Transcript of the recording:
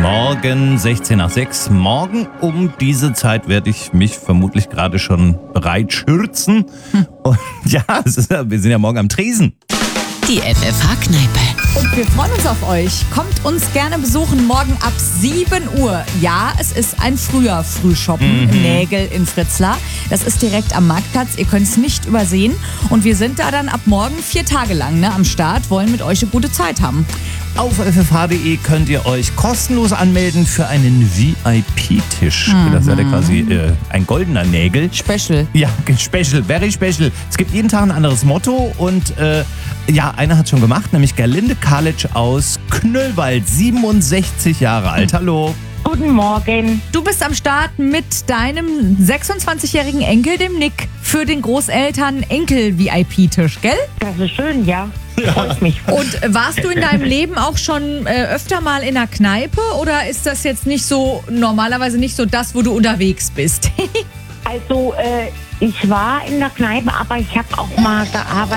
Morgen 16 nach 6. Morgen um diese Zeit werde ich mich vermutlich gerade schon bereit schürzen. Und ja, wir sind ja morgen am Tresen. Die FFH-Kneipe. Und wir freuen uns auf euch. Kommt uns gerne besuchen morgen ab 7 Uhr. Ja, es ist ein früher Frühshoppen im Nägel in Fritzlar. Das ist direkt am Marktplatz. Ihr könnt es nicht übersehen. Und wir sind da dann ab morgen 4 Tage lang am Start, wollen mit euch eine gute Zeit haben. Auf ffh.de könnt ihr euch kostenlos anmelden für einen VIP-Tisch. Das ist ja quasi ein goldener Nägel. Special. Ja, special, very special. Es gibt jeden Tag ein anderes Motto und einer hat schon gemacht, nämlich Gerlinde Kalic aus Knüllwald, 67 Jahre alt. Hallo. Guten Morgen. Du bist am Start mit deinem 26-jährigen Enkel, dem Nick, für den Großeltern-Enkel-VIP-Tisch, gell? Das ist schön, ja. Freut mich. Und warst du in deinem Leben auch schon öfter mal in einer Kneipe oder ist das jetzt nicht so, normalerweise nicht so das, wo du unterwegs bist? Also, ich war in der Kneipe, aber ich habe auch mal gearbeitet